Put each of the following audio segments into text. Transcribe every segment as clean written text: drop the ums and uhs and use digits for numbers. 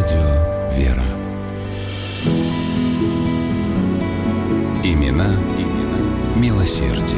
Радио «Вера». Имена милосердия.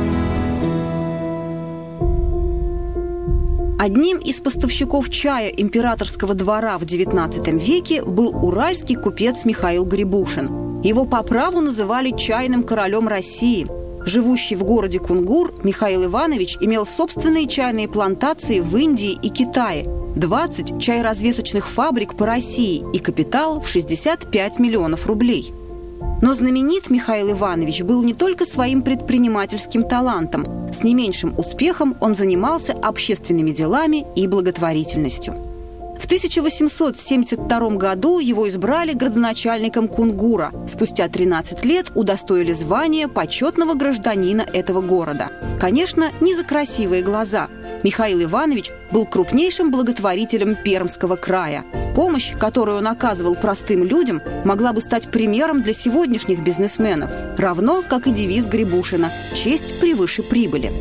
Одним из поставщиков чая императорского двора в XIX веке был уральский купец Михаил Грибушин. Его по праву называли чайным королем России. Живущий в городе Кунгур, Михаил Иванович имел собственные чайные плантации в Индии и Китае, 20 чайразвесочных фабрик по России и капитал в 65 миллионов рублей. Но знаменит Михаил Иванович был не только своим предпринимательским талантом. С не меньшим успехом он занимался общественными делами и благотворительностью. В 1872 году его избрали градоначальником Кунгура. Спустя 13 лет удостоили звания почетного гражданина этого города. Конечно, не за красивые глаза. Михаил Иванович был крупнейшим благотворителем Пермского края. Помощь, которую он оказывал простым людям, могла бы стать примером для сегодняшних бизнесменов, равно как и девиз Грибушина «Честь превыше прибыли».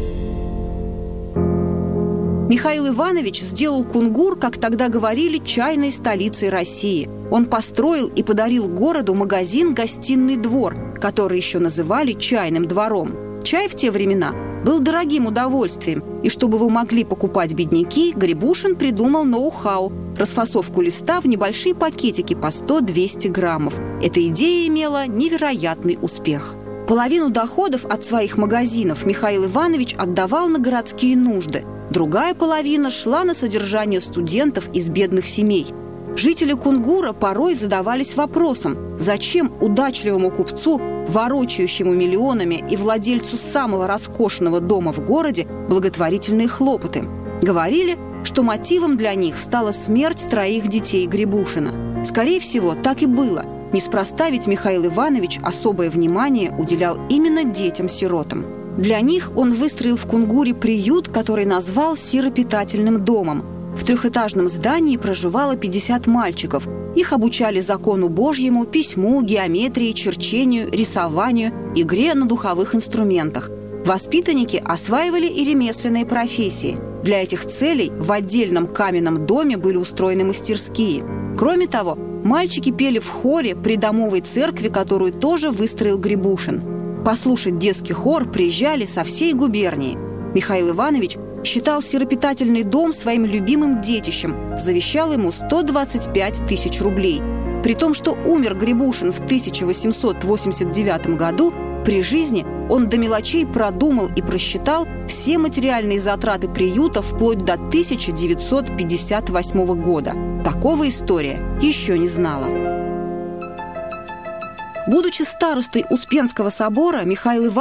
Михаил Иванович сделал Кунгур, как тогда говорили, чайной столицей России. Он построил и подарил городу магазин-гостиный двор, который еще называли чайным двором. Чай в те времена был дорогим удовольствием, и чтобы вы могли покупать бедняки, Грибушин придумал ноу-хау – расфасовку листа в небольшие пакетики по 100-200 граммов. Эта идея имела невероятный успех. Половину доходов от своих магазинов Михаил Иванович отдавал на городские нужды. Другая половина шла на содержание студентов из бедных семей. Жители Кунгура порой задавались вопросом, зачем удачливому купцу, ворочающему миллионами и владельцу самого роскошного дома в городе, благотворительные хлопоты. Говорили, что мотивом для них стала смерть 3 детей Грибушина. Скорее всего, так и было. Неспроста ведь Михаил Иванович особое внимание уделял именно детям-сиротам. Для них он выстроил в Кунгуре приют, который назвал сиропитательным домом. В 3-этажном здании проживало 50 мальчиков. Их обучали закону Божьему, письму, геометрии, черчению, рисованию, игре на духовых инструментах. Воспитанники осваивали и ремесленные профессии. Для этих целей в отдельном каменном доме были устроены мастерские. Кроме того, мальчики пели в хоре при домовой церкви, которую тоже выстроил Грибушин. Послушать детский хор приезжали со всей губернии. Михаил Иванович считал сиропитательный дом своим любимым детищем, завещал ему 125 тысяч рублей. При том, что умер Грибушин в 1889 году, при жизни он до мелочей продумал и просчитал все материальные затраты приюта вплоть до 1958 года. Такого история еще не знала. Будучи старостой Успенского собора, Михаил Иванович